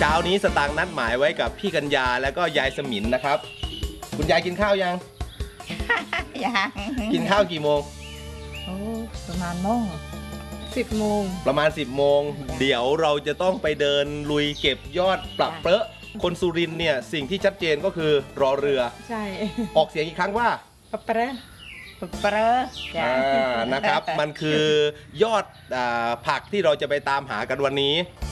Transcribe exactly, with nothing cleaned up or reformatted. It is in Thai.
เช้านี้สตางค์นัดหมายไว้กับพี่กัญญาแล้วก็ยายสมินนะครับคุณยายกินข้าวยังยังกินข้าวกี่โมงโอ้ประมาณโมงสิบโมงประมาณสิบโมงเดี๋ยวเราจะต้องไปเดินลุยเก็บยอดปลับเปรอะคนสุรินทร์เนี่ยสิ่งที่ชัดเจนก็คือรอเรือใช่ออกเสียงอีกครั้งว่าปลับเปรอะปลับเปรอะนะครับมันคือยอดผักที่เราจะไปตามหากันวันนี้